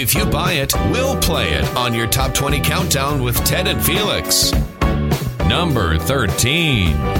If you buy it, we'll play it on your Top 20 Countdown with Ted and Felix. Number 13.